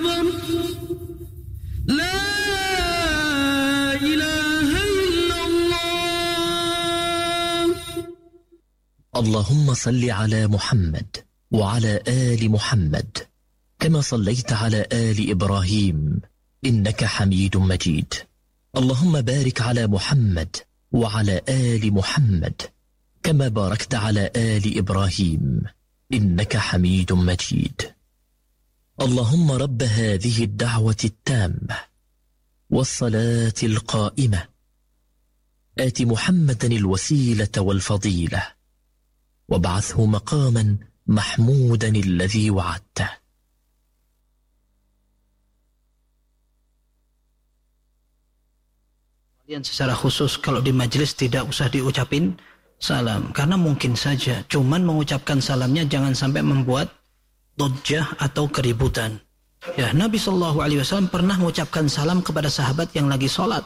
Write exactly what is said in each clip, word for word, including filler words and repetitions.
أكبر لا إله إلا الله. اللهم صل على محمد وعلى آل محمد كما صليت على آل إبراهيم إنك حميد مجيد. اللهم بارك على محمد وعلى آل محمد كما باركت على آل إبراهيم إنك حميد مجيد. اللهم رب هذه الدعوة التامة والصلاة القائمة آت محمدا الوسيلة والفضيلة وابعثه مقاما محمودا الذي وعدته. Secara khusus kalau di majelis tidak usah diucapin salam, karena mungkin saja cuman mengucapkan salamnya jangan sampai membuat dodjah atau keributan. Ya, Nabi Shallallahu Alaihi Wasallam pernah mengucapkan salam kepada sahabat yang lagi sholat.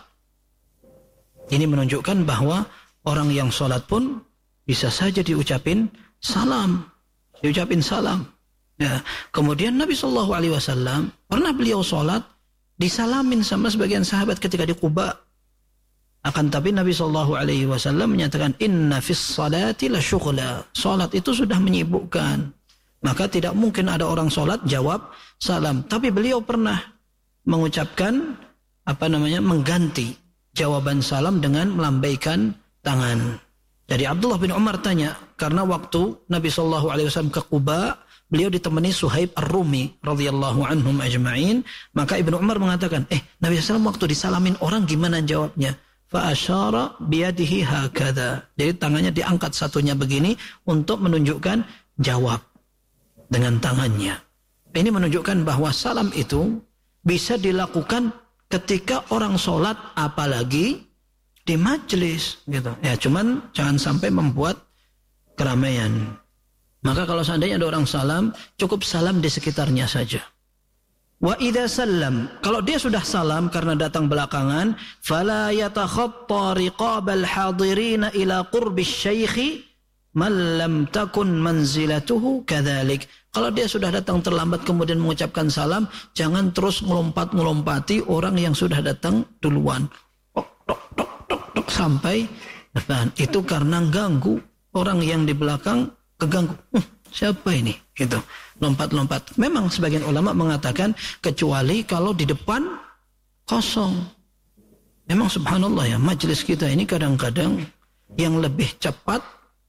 Ini menunjukkan bahwa orang yang sholat pun bisa saja diucapin salam, diucapin salam. Ya, kemudian Nabi Shallallahu Alaihi Wasallam pernah beliau sholat disalamin sama sebagian sahabat ketika di Quba. Akan tapi Nabi Shallallahu Alaihi Wasallam menyatakan inna fis salati la syughla, salat itu sudah menyibukkan, maka tidak mungkin ada orang salat jawab salam. Tapi beliau pernah mengucapkan apa namanya mengganti jawaban salam dengan melambaikan tangan. Jadi Abdullah bin Umar tanya, karena waktu Nabi Shallallahu Alaihi Wasallam ke Quba, beliau ditemani Suhaib Ar-Rumi radhiyallahu anhum ajma'in, maka Ibnu Umar mengatakan, eh Nabi Shallallahu Alaihi Wasallam waktu disalamin orang gimana jawabnya? Fa'asyara biyadihi hakadha. Jadi tangannya diangkat satunya begini untuk menunjukkan jawab dengan tangannya. Ini menunjukkan bahwa salam itu bisa dilakukan ketika orang sholat, apalagi di majelis gitu. Ya, cuman jangan sampai membuat keramaian. Maka kalau seandainya ada orang salam, cukup salam di sekitarnya saja. Wa idza sallam, kalau dia sudah salam karena datang belakangan, fala yatakhatta riqabal hadirin ila qurbi syaikh man lam takun manzilatuhu kadzalik. Kalau dia sudah datang terlambat kemudian mengucapkan salam, jangan terus melompat-melompati orang yang sudah datang duluan. Tok tok tok tok, tok sampai depan. Itu karena ganggu orang yang di belakang, keganggu. Uh, siapa ini? Gitu. Lompat-lompat. Memang sebagian ulama mengatakan kecuali kalau di depan kosong. Memang subhanallah ya, majelis kita ini kadang-kadang yang lebih cepat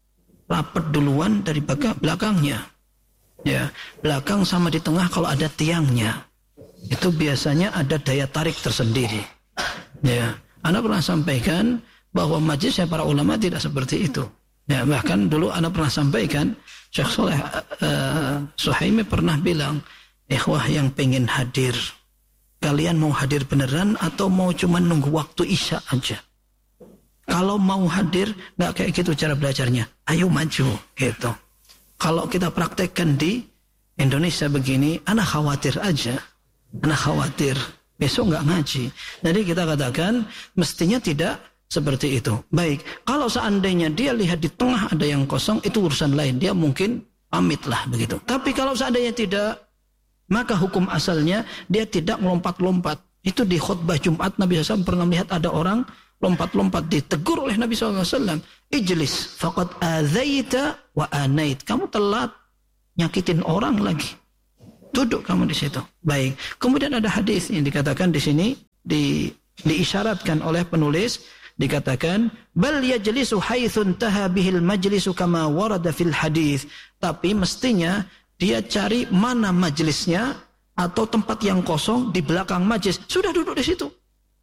rapat duluan dari belakangnya. Ya, belakang sama di tengah kalau ada tiangnya. Itu biasanya ada daya tarik tersendiri. Ya, Anda pernah sampaikan bahwa majelisnya para ulama tidak seperti itu. Ya, bahkan dulu Anda pernah sampaikan, Syekh Saleh uh, Suhaimi pernah bilang, ikhwah yang pengen hadir, kalian mau hadir beneran atau mau cuma nunggu waktu isya aja? Kalau mau hadir, nggak kayak gitu cara belajarnya. Ayo maju, gitu. Kalau kita praktekkan di Indonesia begini, anak khawatir aja, anak khawatir besok nggak ngaji. Jadi kita katakan mestinya tidak seperti itu. Baik, kalau seandainya dia lihat di tengah ada yang kosong, itu urusan lain. Dia mungkin pamitlah begitu. Tapi kalau seandainya tidak, maka hukum asalnya dia tidak melompat-lompat. Itu di khutbah Jumat Nabi shallallahu alaihi wasallam pernah melihat ada orang lompat-lompat, ditegur oleh Nabi shallallahu alaihi wasallam. Ijlis, faqad adzaita wa anait. Kamu telat, nyakitin orang lagi. Duduk kamu di situ. Baik. Kemudian ada hadis yang dikatakan di sini, di, diisyaratkan oleh penulis, dikatakan bal yajlisu haitsu intaha bihil majlisu kama warada fil hadis. Tapi mestinya dia cari mana majlisnya atau tempat yang kosong di belakang majlis, sudah duduk di situ.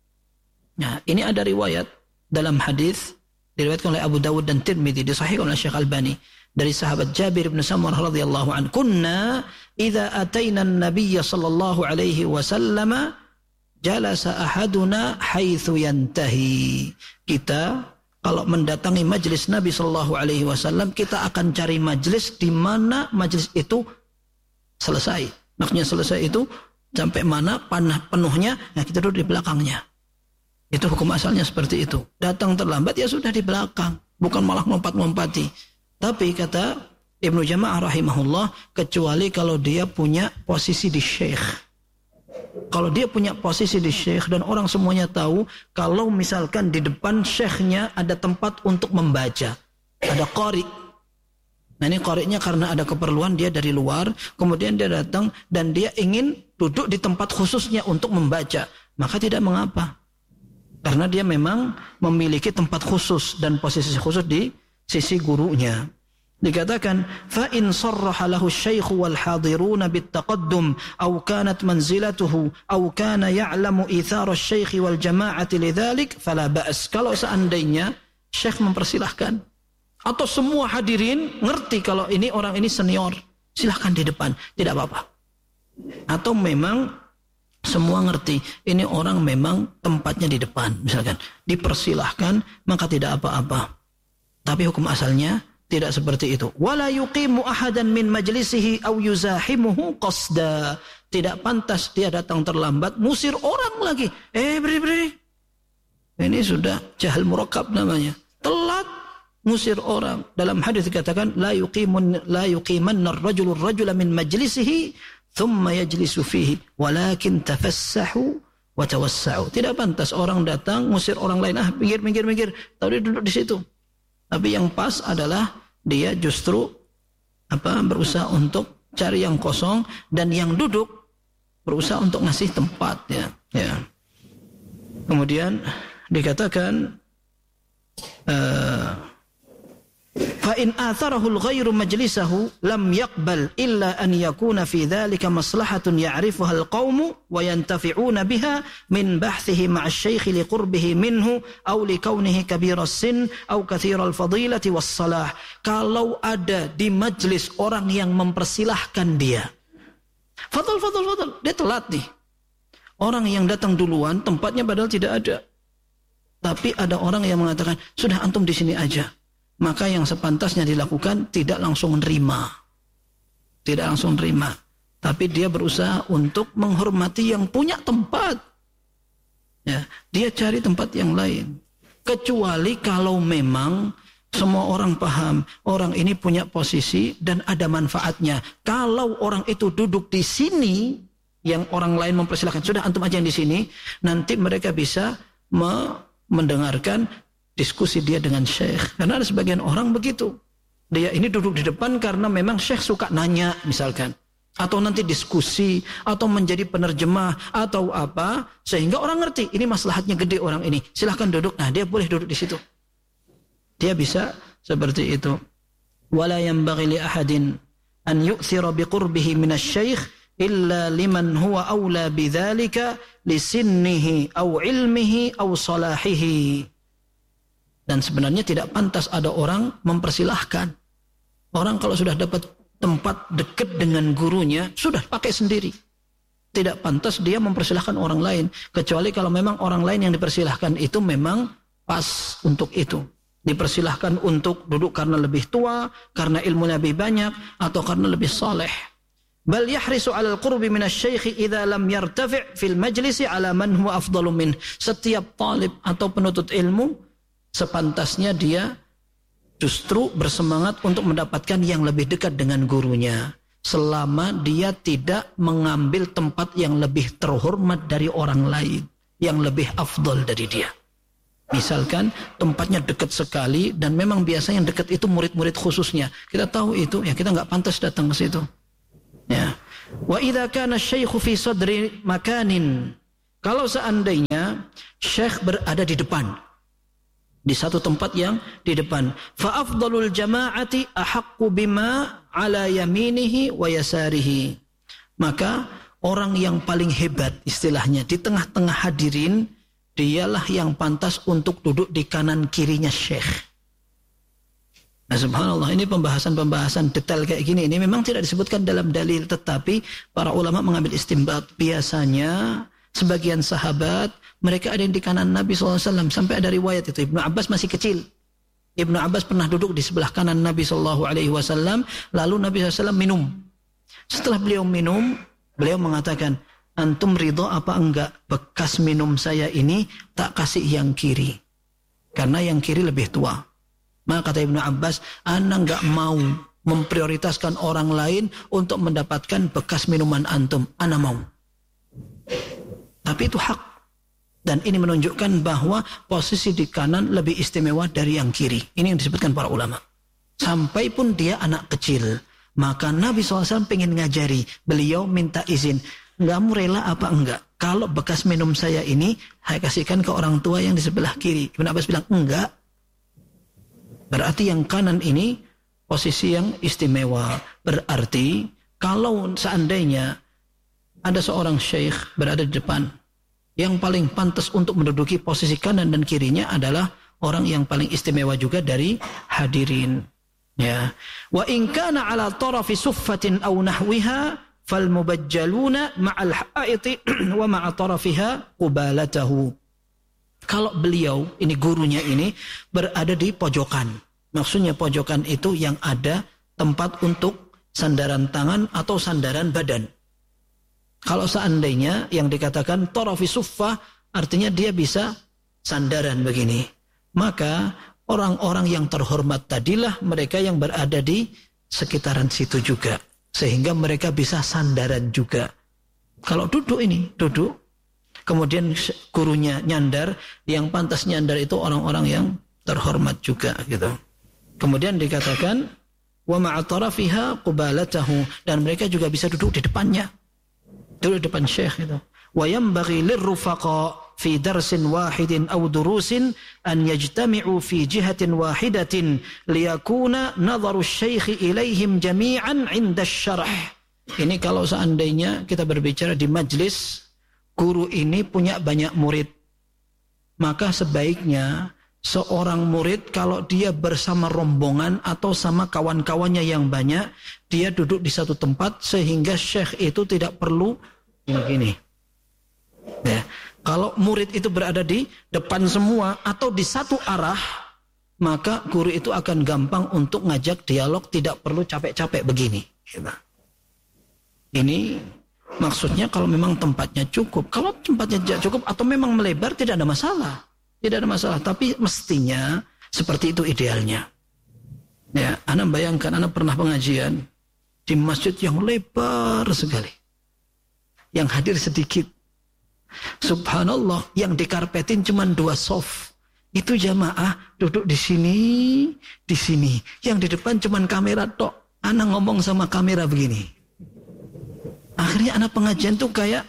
Nah, ini ada riwayat dalam hadis diriwayatkan oleh Abu Dawud dan Tirmidzi, disahihkan oleh Syekh Albani dari sahabat Jabir bin Samurah radhiyallahu anhu, kunna idza ataina an-nabiy sallallahu alaihi wasallam jalasa ahaduna haitsu yantahi. Kita kalau mendatangi majelis Nabi sallallahu alaihi wasallam, kita akan cari majelis di mana majelis itu selesai. Maksudnya selesai itu sampai mana panah penuhnya, ya kita duduk di belakangnya. Itu hukum asalnya seperti itu. Datang terlambat ya sudah di belakang, bukan malah lompat-lompati. Tapi kata Ibnu Jama'ah rahimahullah, kecuali kalau dia punya posisi di syekh. Kalau dia punya posisi di syekh dan orang semuanya tahu, kalau misalkan di depan syekhnya ada tempat untuk membaca, ada qari. Nah ini qari'nya karena ada keperluan dia dari luar, kemudian dia datang dan dia ingin duduk di tempat khususnya untuk membaca, maka tidak mengapa. Karena dia memang memiliki tempat khusus dan posisi khusus di sisi gurunya. Dikatakan fa in sarraha lahu asy-syaikh wal hadiruna bit taqaddum aw kanat manzilatuhu aw kana ya'lamu ithara asy-syaikh wal jama'ati lidzalik fala ba's. Kalau seandainya syekh mempersilahkan atau semua hadirin ngerti kalau ini orang ini senior, silahkan di depan, tidak apa-apa. Atau memang semua ngerti ini orang memang tempatnya di depan, misalkan dipersilahkan, maka tidak apa-apa. Tapi hukum asalnya tidak seperti itu. Wala yuqimu ahadan min majlisihi aw yuzahimuhu qasda. Tidak pantas dia datang terlambat, musir orang lagi. Eh, beri beri. Ini sudah jahal murakkab namanya. Telat musir orang. Dalam hadis dikatakan la yuqimun la yuqimanna ar-rajulu ar-rajula min majlisihi thumma yajlisu fihi walakin tafassahu wa tawassa'u. Tidak pantas orang datang musir orang lain, ah pinggir pinggir pinggir, tahu dia duduk di situ. Tapi yang pas adalah dia justru apa berusaha untuk cari yang kosong dan yang duduk berusaha untuk ngasih tempat ya. Ya. Kemudian dikatakan uh, fa in atharahu al-ghairu majlisahu lam yaqbal illa an yakuna fi dhalika maslahatun ya'rifuha al-qaumu wa yantafi'una biha min bahthihi ma'a asy-syaikh liqurbihi minhu aw likaunihi kabira as-sin aw katsira al-fadilati was-salah. Kalau ada di majlis orang yang mempersilahkan dia, fadal fadal fadal, dia telat nih. Orang yang datang duluan tempatnya padahal tidak ada. Tapi ada orang yang mengatakan, "Sudah antum di sini aja." Maka yang sepantasnya dilakukan tidak langsung menerima. Tidak langsung menerima. Tapi dia berusaha untuk menghormati yang punya tempat. Ya, dia cari tempat yang lain. Kecuali kalau memang semua orang paham, orang ini punya posisi dan ada manfaatnya. Kalau orang itu duduk di sini, yang orang lain mempersilahkan, sudah antum aja yang di sini, nanti mereka bisa me- mendengarkan diskusi dia dengan syekh. Karena ada sebagian orang begitu. Dia ini duduk di depan karena memang syekh suka nanya misalkan. Atau nanti diskusi. Atau menjadi penerjemah. Atau apa. Sehingga orang ngerti. Ini maslahatnya gede orang ini. Silahkan duduk. Nah dia boleh duduk di situ. Dia bisa seperti itu. Wala yanbaghi li ahadin an yu'thira biqurbihi minasy-syaikh illa liman huwa awla bidzalika lisinnihi aw ilmihi aw salahihi. Dan sebenarnya tidak pantas ada orang mempersilahkan. Orang kalau sudah dapat tempat dekat dengan gurunya, sudah pakai sendiri. Tidak pantas dia mempersilahkan orang lain. Kecuali kalau memang orang lain yang dipersilahkan itu memang pas untuk itu. Dipersilahkan untuk duduk karena lebih tua, karena ilmunya lebih banyak, atau karena lebih saleh. Bal yahrisu 'alal qurbi minasy-syaikh idza lam yartafi' fil majlisi 'ala man huwa afdalu min. Setiap talib atau penuntut ilmu sepantasnya dia justru bersemangat untuk mendapatkan yang lebih dekat dengan gurunya. Selama dia tidak mengambil tempat yang lebih terhormat dari orang lain. Yang lebih afdal dari dia. Misalkan tempatnya dekat sekali dan memang biasa yang dekat itu murid-murid khususnya. Kita tahu itu, ya kita nggak pantas datang ke situ. Ya. Wa idza kana asy-syaikhu fi sadri makanin. Kalau seandainya syekh berada di depan, di satu tempat yang di depan, fa afdalul jama'ati ahaqqu bima ala yaminihi wa yasarihi. Maka orang yang paling hebat istilahnya di tengah-tengah hadirin, dialah yang pantas untuk duduk di kanan kirinya syekh. Nah subhanallah, ini pembahasan-pembahasan detail kayak gini, ini memang tidak disebutkan dalam dalil, tetapi para ulama mengambil istinbat. Biasanya sebagian sahabat, mereka ada yang di kanan Nabi shallallahu alaihi wasallam. Sampai ada riwayat itu, Ibnu Abbas masih kecil. Ibnu Abbas pernah duduk di sebelah kanan Nabi shallallahu alaihi wasallam. Lalu Nabi shallallahu alaihi wasallam minum. Setelah beliau minum, beliau mengatakan, antum ridho apa enggak bekas minum saya ini tak kasih yang kiri. Karena yang kiri lebih tua. Maka kata Ibnu Abbas, ana enggak mau memprioritaskan orang lain untuk mendapatkan bekas minuman antum. Ana mau. Tapi itu hak. Dan ini menunjukkan bahwa posisi di kanan lebih istimewa dari yang kiri. Ini yang disebutkan para ulama. Sampai pun dia anak kecil. Maka Nabi shallallahu alaihi wasallam pengen ngajari. Beliau minta izin. Kamu rela apa enggak? Kalau bekas minum saya ini, saya kasihkan ke orang tua yang di sebelah kiri. Ibn Abbas bilang, enggak. Berarti yang kanan ini posisi yang istimewa. Berarti kalau seandainya ada seorang syekh berada di depan, yang paling pantas untuk menduduki posisi kanan dan kirinya adalah orang yang paling istimewa juga dari hadirin. Ya. Wa in kana ala tarafi suffatin aw nahwiha fal mubajjaluna ma'al haiti wa ma'a tarafiha qubalatahu. Kalau beliau, ini gurunya ini berada di pojokan. Maksudnya pojokan itu yang ada tempat untuk sandaran tangan atau sandaran badan. Kalau seandainya yang dikatakan tarafi suffah artinya dia bisa sandaran begini. Maka orang-orang yang terhormat tadilah mereka yang berada di sekitaran situ juga. Sehingga mereka bisa sandaran juga. Kalau duduk ini, duduk. Kemudian gurunya nyandar, yang pantas nyandar itu orang-orang yang terhormat juga gitu. Kemudian dikatakan wa ma'a tarafiha qubalatahu, dan mereka juga bisa duduk di depannya. Duduk di depan syekh itu. Wa yanbaghi lirrufaqa fi darsin wahidin aw durusin an yajtami'u fi jihatin wahidatin liyakuna nadharu asy-syaikh ilaihim jami'an 'inda asy-syarh. Ini kalau seandainya kita berbicara di majlis, guru ini punya banyak murid. Maka sebaiknya seorang murid kalau dia bersama rombongan atau sama kawan-kawannya yang banyak, dia duduk di satu tempat sehingga syekh itu tidak perlu begini. Ya. Kalau murid itu berada di depan semua atau di satu arah, maka guru itu akan gampang untuk ngajak dialog, tidak perlu capek-capek begini. Ini maksudnya kalau memang tempatnya cukup. Kalau tempatnya tidak cukup atau memang melebar, tidak ada masalah. Tidak ada masalah, tapi mestinya seperti itu idealnya. Ya, Anda bayangkan, Anda pernah pengajian di masjid yang lebar sekali. Yang hadir sedikit. Subhanallah, yang dikarpetin cuma dua soft. Itu jamaah duduk di sini, di sini. Yang di depan cuma kamera tok. Anda ngomong sama kamera begini. Akhirnya anak pengajian tuh kayak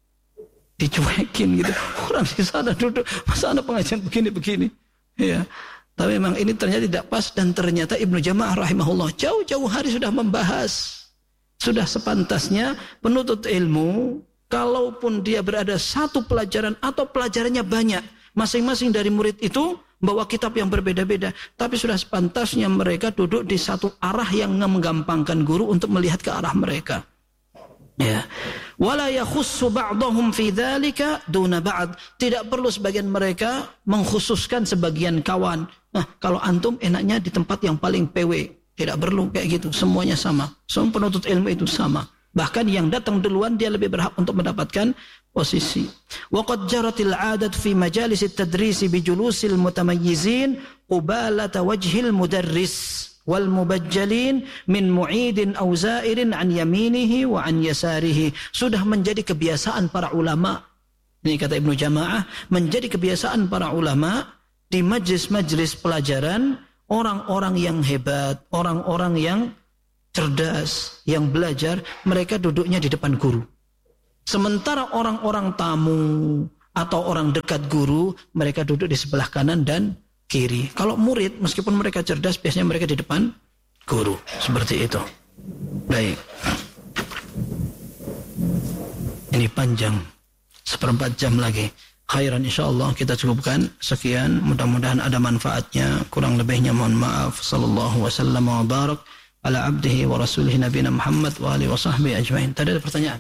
dicuekin gitu. Orang di sana duduk, masa anak pengajian begini-begini. Ya. Tapi memang ini ternyata tidak pas, dan ternyata Ibnu Jamaah rahimahullah jauh-jauh hari sudah membahas. Sudah sepantasnya penuntut ilmu, kalaupun dia berada satu pelajaran atau pelajarannya banyak, masing-masing dari murid itu bawa kitab yang berbeda-beda, tapi sudah sepantasnya mereka duduk di satu arah yang menggampangkan guru untuk melihat ke arah mereka. Ya. Wala yakhussu ba'dahum fi dzalika duna ba'd. Tidak perlu sebagian mereka mengkhususkan sebagian kawan. Nah, kalau antum enaknya di tempat yang paling P W. Tidak perlu kayak gitu, semuanya sama. Semua penuntut ilmu itu sama. Bahkan yang datang duluan dia lebih berhak untuk mendapatkan posisi. Wa qad jaratil 'adat fi majalis at-tadris bi julusil mutamayyizin qubalata wajhil mudarris wal mubajjalin min mu'idin aw za'irin an yaminihi wa an yasarihi. Sudah menjadi kebiasaan para ulama. Ini kata Ibnu Jamaah, menjadi kebiasaan para ulama di majlis-majlis pelajaran, orang-orang yang hebat, orang-orang yang cerdas, yang belajar, mereka duduknya di depan guru. Sementara orang-orang tamu atau orang dekat guru, mereka duduk di sebelah kanan dan kiri. Kalau murid, meskipun mereka cerdas, biasanya mereka di depan guru. Seperti itu. Baik. Ini panjang. Seperempat jam lagi. Khairan insyaallah kita cukupkan. Sekian. Mudah-mudahan ada manfaatnya. Kurang lebihnya mohon maaf. Sallallahu wasallam wa barak ala abdihi wa rasulihi nabiyina Muhammad wa alihi wa sahbihi ajmain. Tadi ada pertanyaan?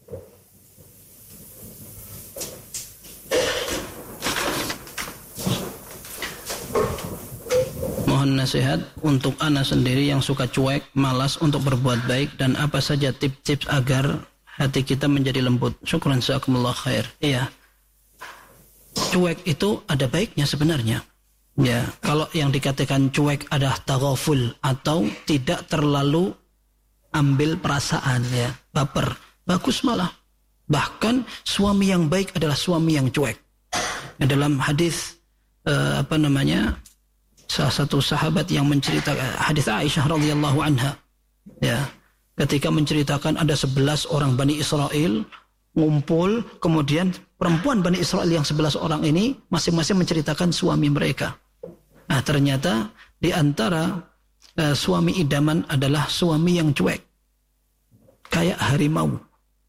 Mohon nasihat untuk ana sendiri yang suka cuek, malas untuk berbuat baik, dan apa saja tips-tips agar hati kita menjadi lembut. Syukran, jazakumullah khair. Iya. Cuek itu ada baiknya sebenarnya. Ya, kalau yang dikatakan cuek adalah taghaful atau tidak terlalu ambil perasaan, ya, baper. Bagus malah. Bahkan suami yang baik adalah suami yang cuek. Dalam hadis uh, apa namanya salah satu sahabat yang menceritakan hadis Aisyah radhiyallahu anha, ya, ketika menceritakan ada sebelas orang Bani Israel ngumpul, kemudian perempuan Bani Israel yang sebelas orang ini masing-masing menceritakan suami mereka. Nah, ternyata di antara uh, suami idaman adalah suami yang cuek, kayak harimau.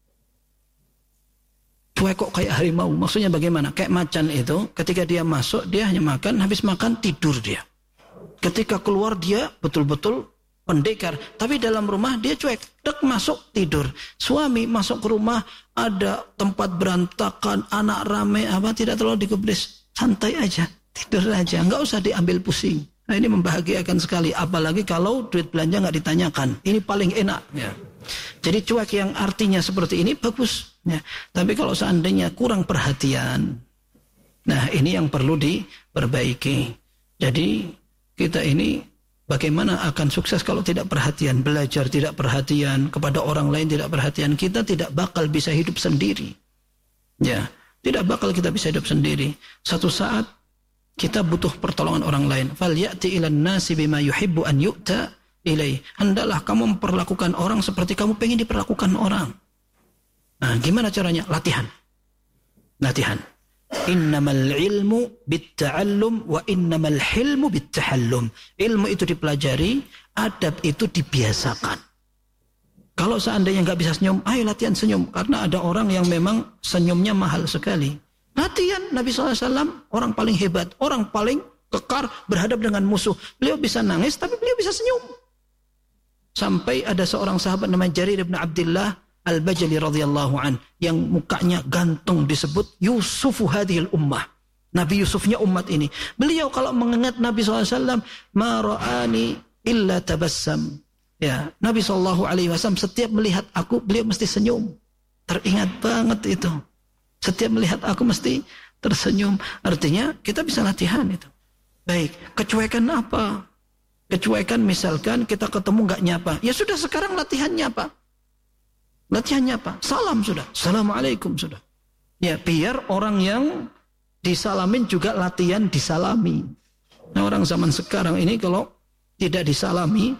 Cuek kok kayak harimau, maksudnya bagaimana? Kayak macan itu, ketika dia masuk, dia hanya makan, habis makan tidur dia. Ketika keluar dia betul-betul pendekar, tapi dalam rumah dia cuek, dek masuk tidur. Suami masuk ke rumah, ada tempat berantakan, anak rame, apa tidak terlalu digubris, santai aja, tidur aja, nggak usah diambil pusing. Nah, ini membahagiakan sekali, apalagi kalau duit belanja nggak ditanyakan, ini paling enak. Ya. Jadi cuek yang artinya seperti ini bagus. Ya. Tapi kalau seandainya kurang perhatian, nah ini yang perlu diperbaiki. Jadi kita ini bagaimana akan sukses kalau tidak perhatian, belajar tidak perhatian, kepada orang lain tidak perhatian, kita tidak bakal bisa hidup sendiri. Ya, tidak bakal kita bisa hidup sendiri. Satu saat kita butuh pertolongan orang lain. Falyati ilan nasi bima yuhibbu an yu'ta ilaih. Hendaklah kamu memperlakukan orang seperti kamu pengen diperlakukan orang. Nah, gimana caranya? Latihan. Latihan. Innamal ilmu bitta'allum wa innamal hilmu bittahallum. Ilmu itu dipelajari, adab itu dibiasakan. Kalau seandainya nggak bisa senyum, ayo latihan senyum. Karena ada orang yang memang senyumnya mahal sekali. Latihan. Nabi shallallahu alaihi wasallam orang paling hebat, orang paling kekar berhadap dengan musuh. Beliau bisa nangis, tapi beliau bisa senyum. Sampai ada seorang sahabat namanya Jarir bin Abdullah Al-Bajali radhiyallahu an, yang mukanya gantung disebut Yusufu hadhil ummah. Nabi Yusufnya umat ini. Beliau kalau mengingat Nabi shallallahu alaihi wasallam, ma ra'ani illa tabassam. Ya, Nabi shallallahu alaihi wasallam setiap melihat aku, beliau mesti senyum. Teringat banget itu. Setiap melihat aku mesti tersenyum. Artinya kita bisa latihan itu. Baik, kecuekan apa? Kecuekan misalkan kita ketemu nggak nyapa. Ya sudah, sekarang latihan nyapa. Latihannya apa? Salam sudah. Assalamualaikum sudah. Ya, biar orang yang disalamin juga latihan disalami. Nah, orang zaman sekarang ini kalau tidak disalami,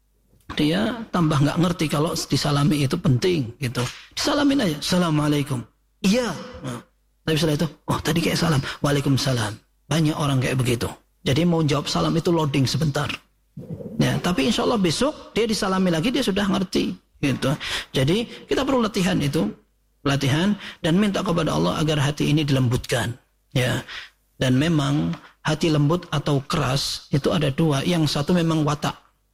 dia tambah nggak ngerti kalau disalami itu penting gitu. Disalamin aja. Assalamualaikum. Iya. Nah, tapi setelah itu, oh tadi kayak salam. Waalaikumsalam. Banyak orang kayak begitu. Jadi mau jawab salam itu loading sebentar. Ya, tapi insya Allah besok dia disalami lagi, dia sudah ngerti. Gitu. Jadi kita perlu latihan itu, latihan dan minta kepada Allah agar hati ini dilembutkan. Ya, dan memang hati lembut atau keras itu ada dua. Yang satu memang watak,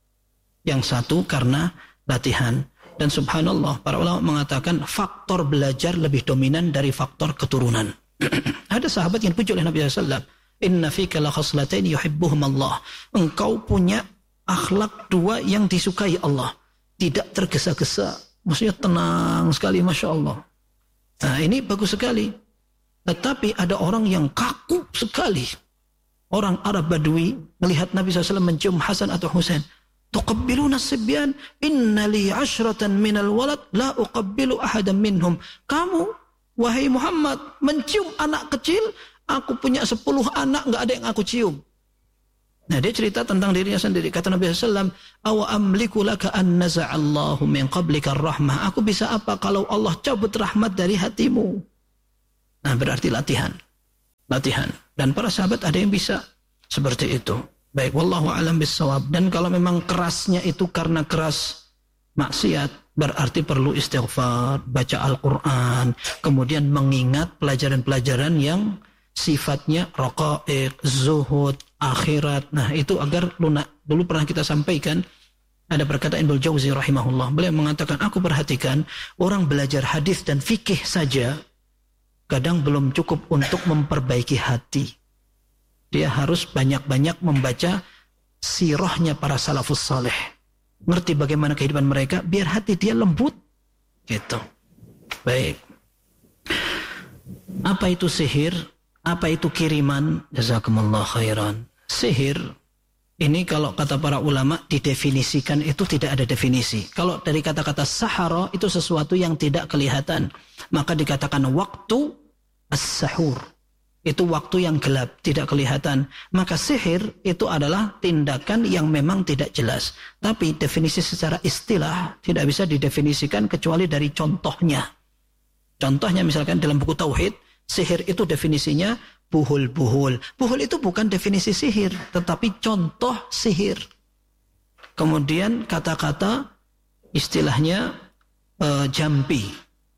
yang satu karena latihan. Dan subhanallah, para ulama mengatakan faktor belajar lebih dominan dari faktor keturunan. Ada sahabat yang dipuji oleh Nabi shallallahu alaihi wasallam, Inna fika la khaslatain yuhibbuhum Allah. Engkau punya akhlak dua yang disukai Allah. Tidak tergesa-gesa, maksudnya tenang sekali, Masya Allah. Nah, ini bagus sekali. Tetapi ada orang yang kaku sekali. Orang Arab Badui melihat Nabi shallallahu alaihi wasallam mencium Hasan atau Husain. Tuqabbiluna sibyan, inna li ashratan minal walad, la uqabbilu ahadan minhum. Kamu, wahai Muhammad, mencium anak kecil, aku punya sepuluh anak, nggak ada yang aku cium. Nah, dia cerita tentang dirinya sendiri. Kata Nabi shallallahu alaihi wasallam, awa amliku laka an naza'allahu min qablika rahmah. Aku bisa apa kalau Allah cabut rahmat dari hatimu? Nah, berarti latihan. Latihan. Dan para sahabat ada yang bisa seperti itu. Baik, wallahu a'lam bissawab. Dan kalau memang kerasnya itu karena keras maksiat, berarti perlu istighfar, baca Al-Quran, kemudian mengingat pelajaran-pelajaran yang sifatnya raqaiq, zuhud, akhirat. Nah, itu agar lunak. Dulu pernah kita sampaikan, ada perkataan Ibnu Jauzi rahimahullah. Beliau mengatakan, aku perhatikan orang belajar hadis dan fikih saja kadang belum cukup untuk memperbaiki hati. Dia harus banyak-banyak membaca sirahnya para salafus saleh. Ngerti bagaimana kehidupan mereka, biar hati dia lembut. Gitu. Baik. Apa itu sihir? Apa itu kiriman? Jazakumullah khairan. Sihir Ini kalau kata para ulama didefinisikan itu tidak ada definisi. Kalau dari kata-kata sahara itu sesuatu yang tidak kelihatan, maka dikatakan waktu as-sahur. Itu waktu yang gelap, tidak kelihatan. Maka sihir itu adalah tindakan yang memang tidak jelas. Tapi definisi secara istilah tidak bisa didefinisikan kecuali dari contohnya. Contohnya misalkan dalam buku Tauhid, sihir itu definisinya buhul-buhul. Buhul itu bukan definisi sihir, tetapi contoh sihir. Kemudian kata-kata istilahnya uh, jampi.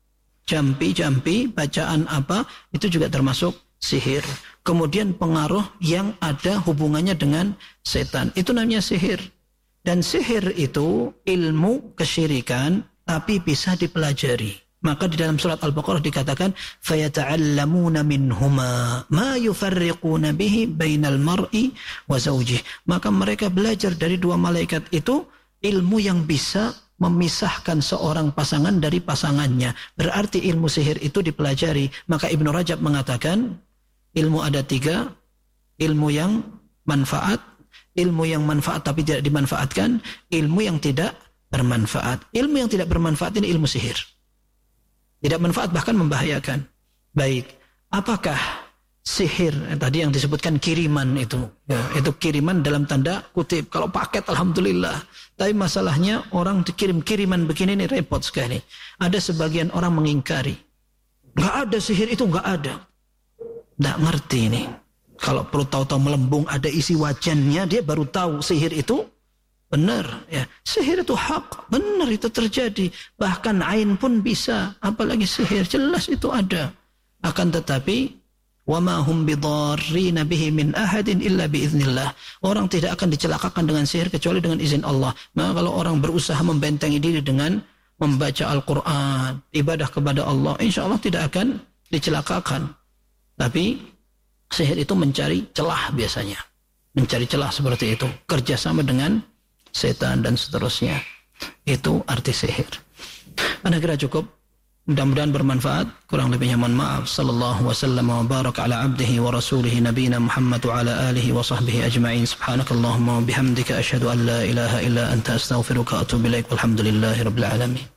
Jampi-jampi, bacaan apa, itu juga termasuk sihir. Kemudian pengaruh yang ada hubungannya dengan setan, itu namanya sihir. Dan sihir itu ilmu kesyirikan, tapi bisa dipelajari. Maka di dalam surat Al-Baqarah dikatakan fayata'allamuna minhuma ma yufarriquna bihi bainal mar'i wa zawjihi. Maka mereka belajar dari dua malaikat itu ilmu yang bisa memisahkan seorang pasangan dari pasangannya. Berarti ilmu sihir itu dipelajari. Maka Ibnu Rajab mengatakan ilmu ada tiga, ilmu yang manfaat, ilmu yang manfaat tapi tidak dimanfaatkan, ilmu yang tidak bermanfaat. Ilmu yang tidak bermanfaat ini ilmu sihir. Tidak manfaat bahkan membahayakan. Baik, apakah sihir eh, tadi yang disebutkan kiriman itu? Ya, itu kiriman dalam tanda kutip. Kalau paket alhamdulillah. Tapi masalahnya orang dikirim kiriman begini ini repot sekali. Ada sebagian orang mengingkari. Enggak ada sihir itu, enggak ada. Enggak ngerti ini. Kalau perlu tahu-tahu melembung ada isi wajannya, dia baru tahu sihir itu benar, ya. Sihir itu hak, benar itu terjadi. Bahkan ain pun bisa, apalagi sihir, jelas itu ada. Akan tetapi wa ma hum bidarrina bihi min ahadin illa biiznillah. Orang tidak akan dicelakakan dengan sihir kecuali dengan izin Allah. Maka kalau orang berusaha membentengi diri dengan membaca Al-Qur'an, ibadah kepada Allah, insya Allah tidak akan dicelakakan. Tapi sihir itu mencari celah biasanya. Mencari celah seperti itu, kerjasama dengan setan dan seterusnya. Itu arti sihir. Anda kira cukup? Mudah-mudahan bermanfaat. Kurang lebihnya mohon maaf. Sallallahu wasallam wa baraka ala abdihi wa rasulihi nabiyina Muhammad wa ala alihi wa sahbihi ajma'in. Subhanakallahumma wa bihamdika asyhadu an la ilaha illa anta astaghfiruka wa atubu ilaik. Walhamdulillahi rabbil alamin.